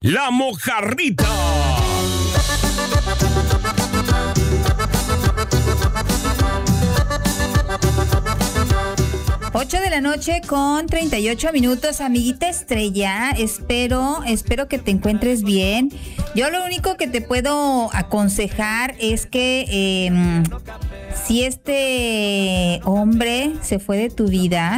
La Mojarrita. 8 de la noche con 38 minutos, amiguita Estrella. Espero que te encuentres bien. Yo lo único que te puedo aconsejar es que si este hombre se fue de tu vida,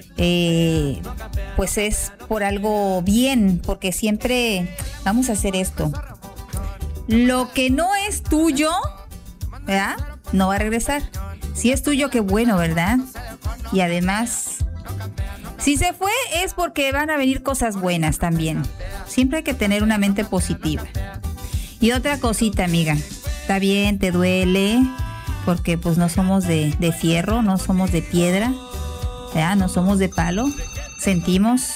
pues es por algo bien, porque siempre vamos a hacer esto. Lo que no es tuyo, ¿verdad? No va a regresar. Si es tuyo, qué bueno, ¿verdad? Y además, si se fue es porque van a venir cosas buenas también. Siempre hay que tener una mente positiva. Y otra cosita, amiga. Está bien, te duele, porque pues no somos de fierro, no somos de piedra, ¿verdad? No somos de palo. Sentimos.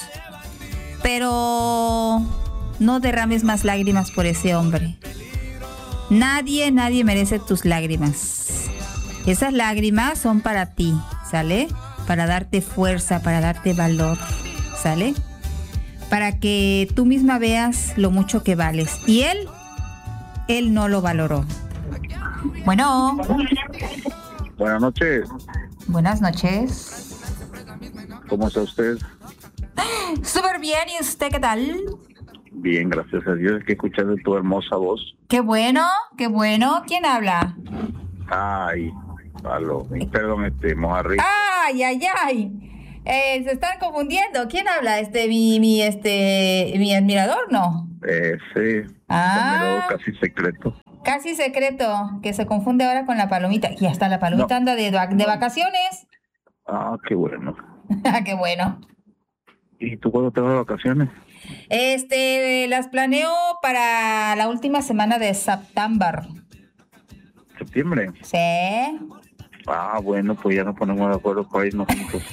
Pero no derrames más lágrimas por ese hombre. Nadie merece tus lágrimas. Esas lágrimas son para ti, ¿sale? Para darte fuerza, para darte valor, ¿sale? Para que tú misma veas lo mucho que vales. Y él no lo valoró. Bueno. Buenas noches. Buenas noches. ¿Cómo está usted? Súper bien, ¿y usted qué tal? Bien, gracias a Dios, que escuchando tu hermosa voz. Qué bueno, qué bueno. ¿Quién habla? Ay, perdón, Mojarrita. Ay. Se están confundiendo. ¿Quién habla? Mi admirador, ¿no? Sí. Ah. Casi secreto. Casi secreto, que se confunde ahora con la palomita. Y hasta la palomita anda de vacaciones. Ah, qué bueno. Qué bueno. ¿Y tú cuándo te vas de vacaciones? Las planeo para la última semana de septiembre. ¿Septiembre? Sí. Ah, bueno, pues ya nos ponemos de acuerdo para irnos juntos.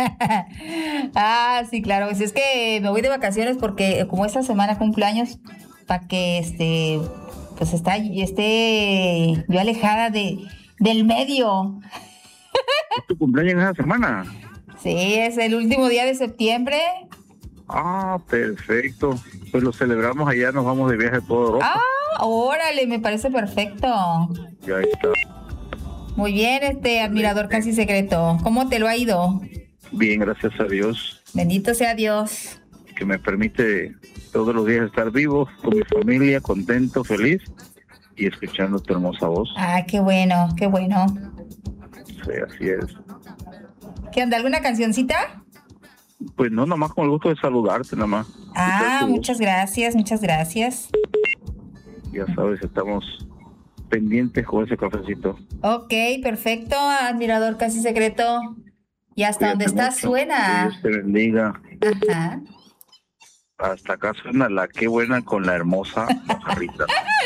Ah, sí, claro. Pues es que me voy de vacaciones porque como esta semana cumpleaños, para que pues esté yo alejada del medio. ¿Es tu cumpleaños en esa semana? Sí, es el último día de septiembre. Ah, perfecto. Pues lo celebramos allá, nos vamos de viaje a toda Europa. Ah, órale, me parece perfecto. Ya está. Muy bien, admirador casi secreto. ¿Cómo te lo ha ido? Bien, gracias a Dios. Bendito sea Dios. Que me permite todos los días estar vivo, con mi familia, contento, feliz y escuchando tu hermosa voz. Ah, qué bueno, qué bueno. Sí, así es. ¿Qué onda, alguna cancioncita? Pues no, nomás con el gusto de saludarte, nada más. Ah, muchas gracias, muchas gracias. Ya sabes, estamos pendientes con ese cafecito. Ok, perfecto, admirador casi secreto. Y hasta Cuídate donde estás mucho. suena. Que Dios te bendiga. Ajá. Hasta acá suena la qué buena con la hermosa Mojarrita.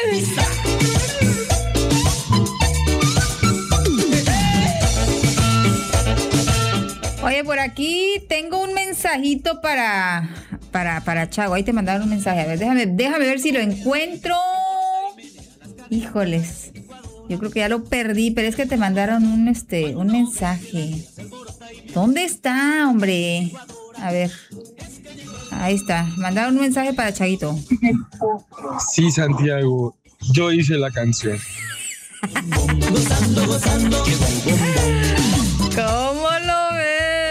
Oye, por aquí tengo un mensajito para Chago. Ahí te mandaron un mensaje. A ver, déjame ver si lo encuentro. Híjoles. Yo creo que ya lo perdí, pero es que te mandaron un mensaje. ¿Dónde está, hombre? A ver. Ahí está. Mandaron un mensaje para Chaguito. Sí, Santiago. Yo hice la canción. ¿Cómo